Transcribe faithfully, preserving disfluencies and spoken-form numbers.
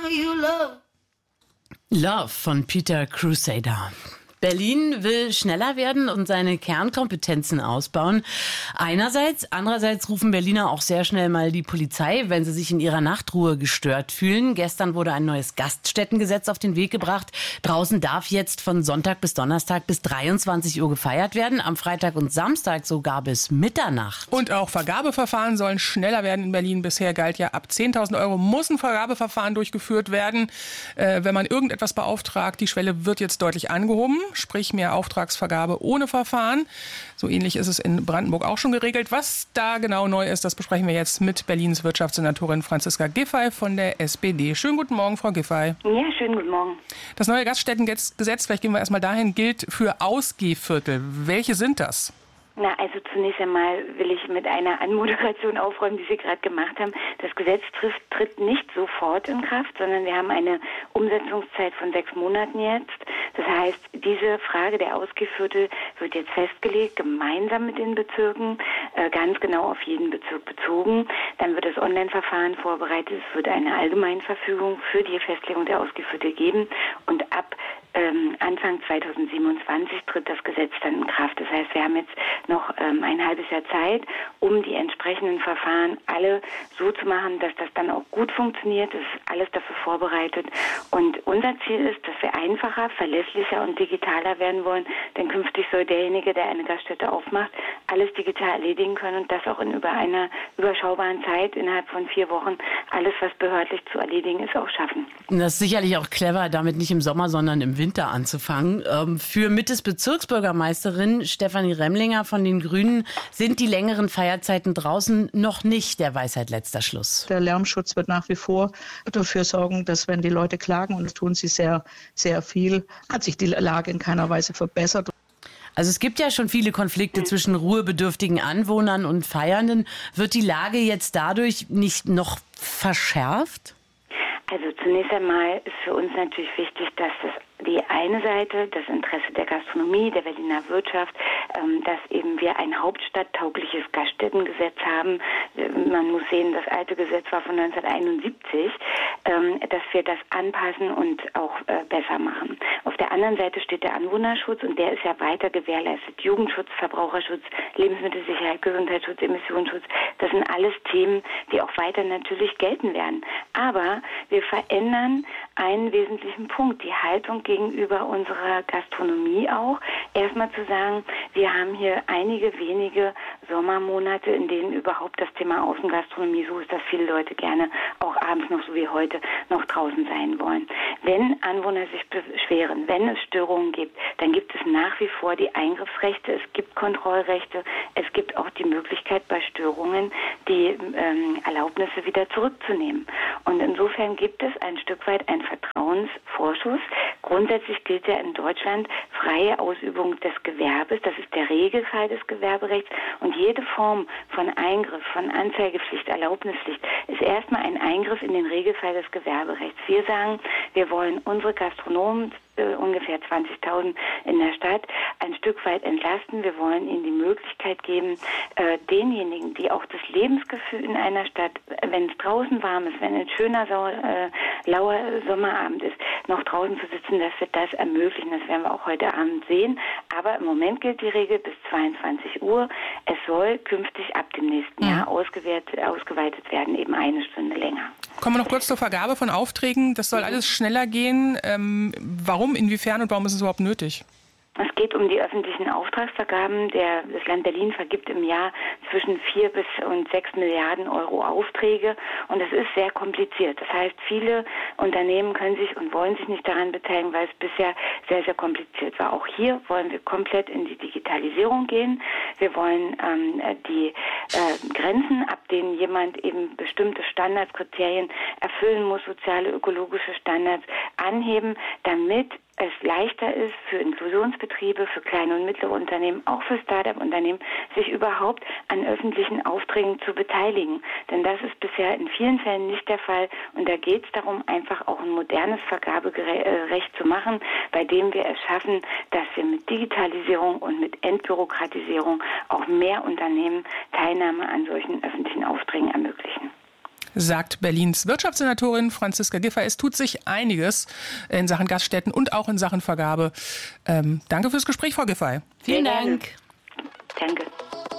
you love. Love von Peter Crusader. Berlin will schneller werden und seine Kernkompetenzen ausbauen. Einerseits, andererseits rufen Berliner auch sehr schnell mal die Polizei, wenn sie sich in ihrer Nachtruhe gestört fühlen. Gestern wurde ein neues Gaststättengesetz auf den Weg gebracht. Draußen darf jetzt von Sonntag bis Donnerstag bis dreiundzwanzig Uhr gefeiert werden, am Freitag und Samstag sogar bis Mitternacht. Und auch Vergabeverfahren sollen schneller werden in Berlin. Bisher galt ja, ab zehntausend Euro muss ein Vergabeverfahren durchgeführt werden, äh, wenn man irgendetwas beauftragt. Die Schwelle wird jetzt deutlich angehoben. Sprich mehr Auftragsvergabe ohne Verfahren. So ähnlich ist es in Brandenburg auch schon geregelt. Was da genau neu ist, das besprechen wir jetzt mit Berlins Wirtschaftssenatorin Franziska Giffey von der S P D. Schönen guten Morgen, Frau Giffey. Ja, schönen guten Morgen. Das neue Gaststättengesetz, vielleicht gehen wir erstmal dahin, gilt für Ausgehviertel. Welche sind das? Na, also zunächst einmal will ich mit einer Anmoderation aufräumen, die Sie gerade gemacht haben. Das Gesetz trifft, tritt nicht sofort in Kraft, sondern wir haben eine Umsetzungszeit von sechs Monaten jetzt. Das heißt, diese Frage der Ausgehviertel wird jetzt festgelegt, gemeinsam mit den Bezirken, äh, ganz genau auf jeden Bezirk bezogen. Dann wird das Online-Verfahren vorbereitet. Es wird eine Allgemeinverfügung für die Festlegung der Ausgehviertel geben. Und ab ähm, Anfang zweitausendsiebenundzwanzig tritt das Gesetz dann in Kraft. Das heißt, wir haben jetzt noch ähm, ein halbes Jahr Zeit, um die entsprechenden Verfahren alle so zu machen, dass das dann auch gut funktioniert. Es ist alles dafür vorbereitet. Und unser Ziel ist, dass wir einfacher, verlässlicher und digitaler werden wollen. Denn künftig soll derjenige, der eine Gaststätte aufmacht, alles digital erledigen können und das auch in über einer überschaubaren Zeit, innerhalb von vier Wochen, alles, was behördlich zu erledigen ist, auch schaffen. Das ist sicherlich auch clever, damit nicht im Sommer, sondern im Winter anzufangen. Für Mittes Bezirksbürgermeisterin Stefanie Remlinger von den Grünen sind die längeren Feierzeiten draußen noch nicht der Weisheit letzter Schluss. Der Lärmschutz wird nach wie vor dafür sorgen, dass wenn die Leute klagen, und das tun sie sehr, sehr viel, hat sich die Lage in keiner Weise verbessert. Also es gibt ja schon viele Konflikte zwischen ruhebedürftigen Anwohnern und Feiernden. Wird die Lage jetzt dadurch nicht noch verschärft? Also zunächst einmal ist für uns natürlich wichtig, dass das die eine Seite, das Interesse der Gastronomie, der Berliner Wirtschaft, ähm, dass eben wir ein hauptstadttaugliches Gaststättengesetz haben. Man muss sehen, das alte Gesetz war von neunzehnhunderteinundsiebzig, ähm, dass wir das anpassen und auch äh, besser machen. Auf der anderen Seite steht der Anwohnerschutz und der ist ja weiter gewährleistet. Jugendschutz, Verbraucherschutz, Lebensmittelsicherheit, Gesundheitsschutz, Emissionsschutz, das sind alles Themen, die auch weiter natürlich gelten werden. Aber wir verändern einen wesentlichen Punkt, die Haltung gegenüber unserer Gastronomie auch. Erstmal zu sagen, wir haben hier einige wenige Sommermonate, in denen überhaupt das Thema Außengastronomie so ist, dass viele Leute gerne auch abends noch so wie heute noch draußen sein wollen. Wenn Anwohner sich beschweren, wenn es Störungen gibt, dann gibt es nach wie vor die Eingriffsrechte, es gibt Kontrollrechte, es gibt auch die Möglichkeit bei Störungen, die ähm, Erlaubnisse wieder zurückzunehmen. Und insofern gibt es ein Stück weit einen Vertrauensvorschuss. Grundsätzlich gilt ja in Deutschland freie Ausübung des Gewerbes. Das ist der Regelfall des Gewerberechts. Und jede Form von Eingriff, von Anzeigepflicht, Erlaubnispflicht ist erstmal ein Eingriff in den Regelfall des Gewerberechts. Wir sagen, wir wollen unsere Gastronomen, äh, ungefähr zwanzigtausend in der Stadt, ein Stück weit entlasten. Wir wollen ihnen die Möglichkeit geben, äh, denjenigen, die auch das Lebensgefühl in einer Stadt, wenn es draußen warm ist, wenn ein schöner, sauer, äh, lauer Sommerabend ist, noch draußen zu sitzen, dass wir das ermöglichen. Das werden wir auch heute Abend sehen. Aber im Moment gilt die Regel bis zweiundzwanzig Uhr. Es soll künftig ab dem nächsten Jahr ausgeweitet, ausgeweitet werden, eben eine Stunde länger. Kommen wir noch kurz zur Vergabe von Aufträgen. Das soll alles schneller gehen. Ähm, warum, inwiefern und warum ist es überhaupt nötig? Es geht um die öffentlichen Auftragsvergaben. Der, das Land Berlin vergibt im Jahr zwischen vier bis und sechs Milliarden Euro Aufträge und das ist sehr kompliziert. Das heißt, viele Unternehmen können sich und wollen sich nicht daran beteiligen, weil es bisher sehr, sehr kompliziert war. Auch hier wollen wir komplett in die Digitalisierung gehen. Wir wollen ähm, die äh, Grenzen, ab denen jemand eben bestimmte Standards, Kriterien erfüllen muss, soziale, ökologische Standards anheben, damit es leichter ist für Inklusionsbetriebe, für kleine und mittlere Unternehmen, auch für Start-up-Unternehmen, sich überhaupt an öffentlichen Aufträgen zu beteiligen. Denn das ist bisher in vielen Fällen nicht der Fall. Und da geht es darum, einfach auch ein modernes Vergaberecht zu machen, bei dem wir es schaffen, dass wir mit Digitalisierung und mit Entbürokratisierung auch mehr Unternehmen Teilnahme an solchen öffentlichen Aufträgen ermöglichen. Sagt Berlins Wirtschaftssenatorin Franziska Giffey. Es tut sich einiges in Sachen Gaststätten und auch in Sachen Vergabe. Ähm, danke fürs Gespräch, Frau Giffey. Vielen Dank. Danke.